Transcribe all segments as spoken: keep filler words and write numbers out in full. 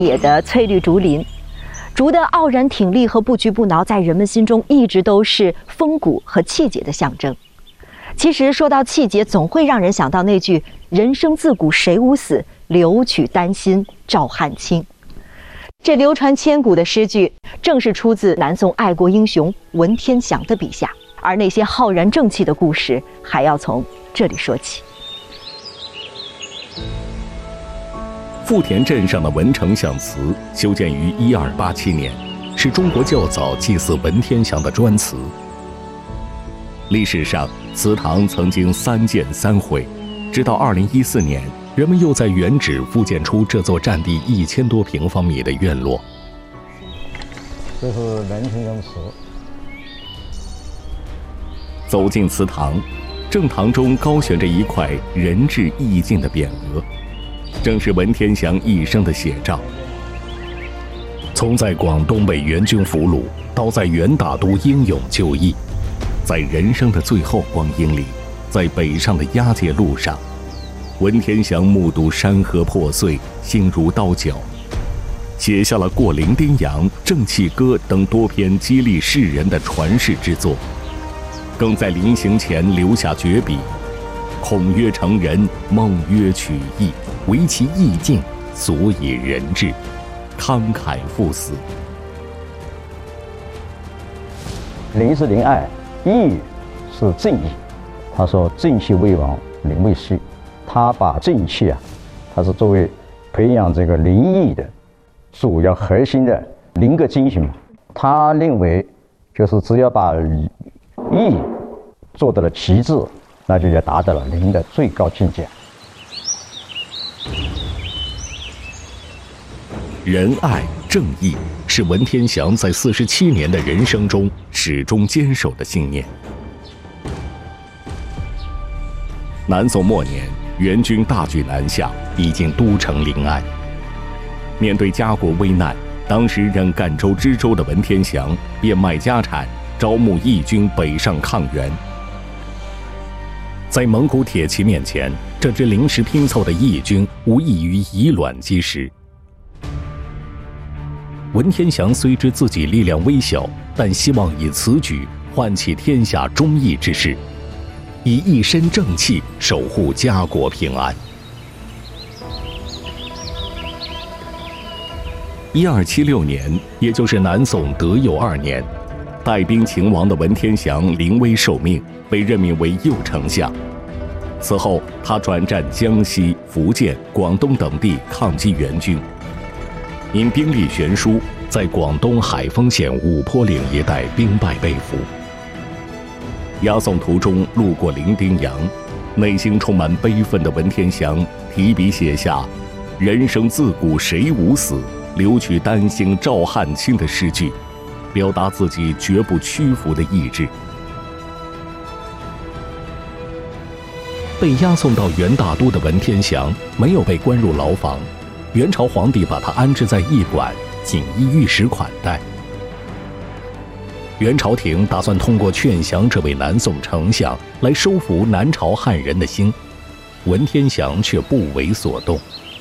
野的翠绿竹林。竹的傲然挺立和不屈不挠，在人们心中一直都是风骨和气节的象征。其实说到气节，总会让人想到那句“人生自古谁无死，留取丹心照汗青”。这流传千古的诗句，正是出自南宋爱国英雄文天祥的笔下。而那些浩然正气的故事，还要从这里说起。 富田镇上的文丞相祠修建于一二八七年，是中国较早祭祀文天祥的砖祠。历史上，祠堂曾经三建三毁，直到二零一四年，人们又在原址复建出这座占地一千多平方米的院落。 这是文天祥祠。 走进祠堂，正堂中高悬着一块仁至义尽的匾额，正是文天祥一生的写照。从在广东被元军俘虏，到在元大都英勇就义，在人生的最后光阴里，在北上的押解路上，文天祥目睹山河破碎，心如刀绞，写下了《过零丁洋》《正气歌》等多篇激励世人的传世之作，更在临行前留下绝笔：“孔曰成人，孟曰取义，唯其意境，所以人至，慷慨赴死。” 临是临爱，义是正义。他说：“正气为王，临为婿。”他把正气啊，他是作为培养这个临义的主要核心的灵格精神。他认为，就是只要把义做到了极致，那就要达到了灵的最高境界。 仁爱正义是文天祥在四十七年的人生中始终坚守的信念。南宋末年，元军大举南下，逼近都城临安。面对家国危难，当时任赣州知州的文天祥变卖家产，招募义军北上抗元。在蒙古铁骑面前，这支临时拼凑的义军无异于以卵击石。文天祥虽知自己力量微小，但希望以此举唤起天下忠义之士，以一身正气守护家国平安。一二七六年，也就是南宋德佑二年，带兵勤王的文天祥临危受命，被任命为右丞相。此后，他转战江西、福建、广东等地抗击元军。因兵力悬殊，在广东海丰县五坡岭一带兵败被俘。押送途中路过零丁洋，内心充满悲愤的文天祥提笔写下“人生自古谁无死，留取丹心照汗青”的诗句，表达自己绝不屈服的意志。被押送到元大都的文天祥没有被关入牢房，元朝皇帝把他安置在驿馆，锦衣玉食款待。元朝廷打算通过劝降这位南宋丞相来收服南朝汉人的心，文天祥却不为所动。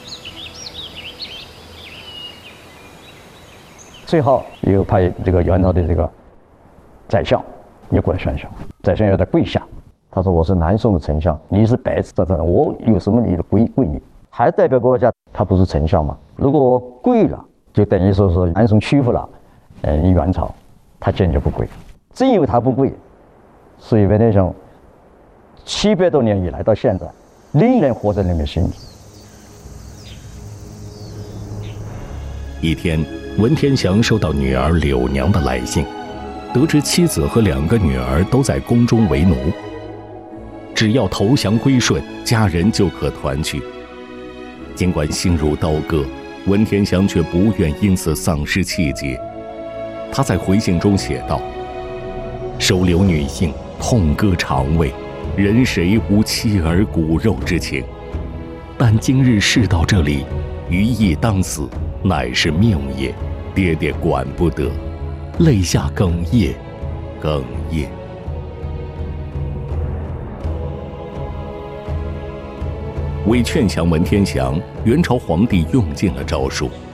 最后又派这个元朝的这个宰相也过来劝降，宰相要他跪下，他说：“我是南宋的丞相，你是白纸，我有什么理由跪跪你？还代表国家，他不是丞相吗？如果我跪了，就等于说是南宋屈服了，呃，元朝。”他坚决不跪，正因为他不跪，所以文天祥七百多年以来到现在，仍然活在人们心里。 一天，文天祥收到女儿柳娘的来信，得知妻子和两个女儿都在宫中为奴，只要投降归顺，家人就可团聚。尽管心如刀割，文天祥却不愿因此丧失气节。他在回信中写道：“收留女性，痛割肠胃，人谁无妻儿骨肉之情？但今日事到这里，余亦当死，乃是命也，爹爹管不得。”泪下哽咽，哽咽。为劝降文天祥，元朝皇帝用尽了招数。